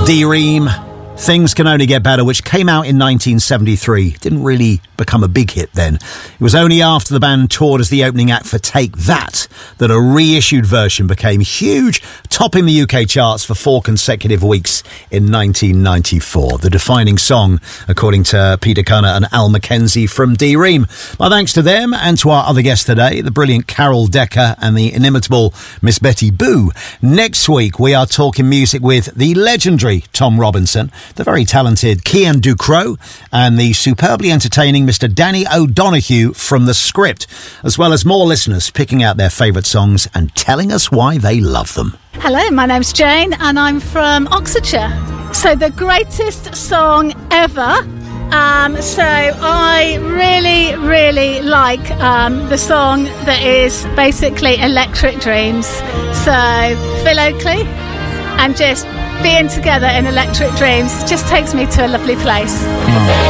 D-Ream, Things Can Only Get Better, which came out in 1973. Didn't really become a big hit then. It was only after the band toured as the opening act for Take That that a reissued version became huge, topping the UK charts for 4 consecutive weeks in 1994. The defining song, according to Peter Cunner and Al Mackenzie from D-Ream. My thanks to them and to our other guests today, the brilliant Carol Decker and the inimitable Miss Betty Boo. Next week, we are talking music with the legendary Tom Robinson, the very talented Kian Ducrot, and the superbly entertaining Mr. Danny O'Donoghue from The Script, as well as more listeners picking out their favourite songs and telling us why they love them. Hello, my name's Jane and I'm from Oxfordshire. So the greatest song ever. So I really like the song that is basically Electric Dreams. So Phil Oakley and just being together in Electric Dreams just takes me to a lovely place.